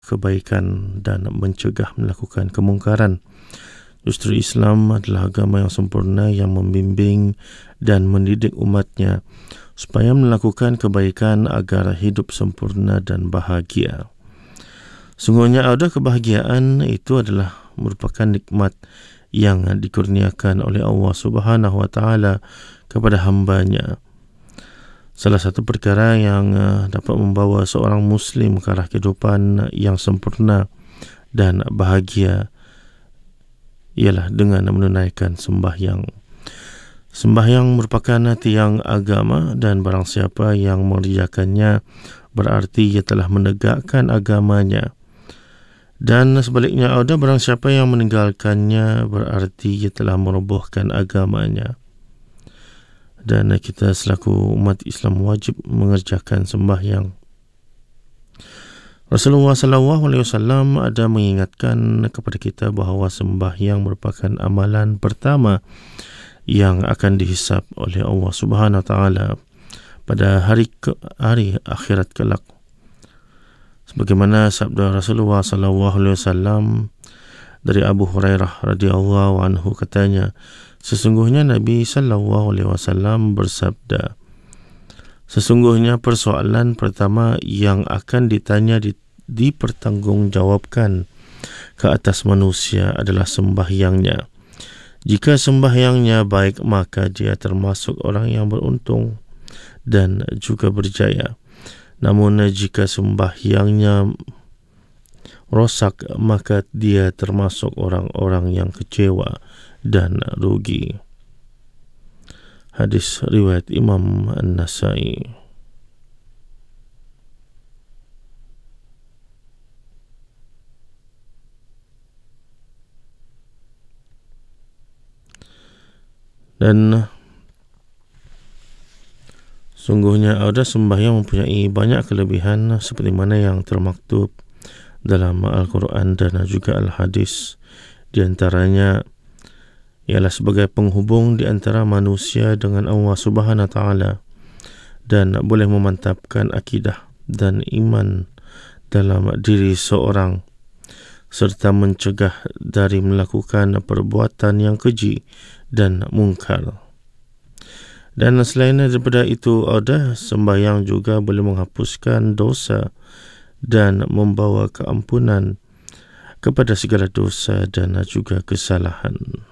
kebaikan dan mencegah melakukan kemungkaran. Justru Islam adalah agama yang sempurna yang membimbing dan mendidik umatnya supaya melakukan kebaikan agar hidup sempurna dan bahagia. Sungguhnya ada kebahagiaan itu adalah merupakan nikmat yang dikurniakan oleh Allah Subhanahu wa taala kepada hamba-Nya. Salah satu perkara yang dapat membawa seorang muslim ke arah kehidupan yang sempurna dan bahagia ialah dengan menunaikan sembahyang. Sembahyang merupakan tiang agama dan barang siapa yang mengerjakannya berarti ia telah menegakkan agamanya. Dan sebaliknya, ada barang siapa yang meninggalkannya berarti ia telah merobohkan agamanya. Dan kita selaku umat Islam wajib mengerjakan sembahyang. Rasulullah SAW ada mengingatkan kepada kita bahawa sembahyang merupakan amalan pertama yang akan dihisap oleh Allah Subhanahu Wa Taala pada hari akhirat kelak. Sebagaimana sabda Rasulullah SAW dari Abu Hurairah radhiyallahu anhu, katanya, sesungguhnya Nabi SAW bersabda, sesungguhnya persoalan pertama yang akan ditanya dipertanggungjawabkan ke atas manusia adalah sembahyangnya. Jika sembahyangnya baik, maka dia termasuk orang yang beruntung dan juga berjaya. Namun jika sembahyangnya rosak, maka dia termasuk orang-orang yang kecewa dan rugi. Hadis riwayat Imam An-Nasai. Dan sungguhnya ada sembahyang mempunyai banyak kelebihan seperti mana yang termaktub dalam Al-Quran dan juga Al-Hadis. Di antaranya ialah sebagai penghubung di antara manusia dengan Allah Subhanahu Wa Taala dan boleh memantapkan akidah dan iman dalam diri seorang serta mencegah dari melakukan perbuatan yang keji dan mungkar. Dan selain daripada itu, ada sembahyang juga boleh menghapuskan dosa dan membawa keampunan kepada segala dosa dan juga kesalahan.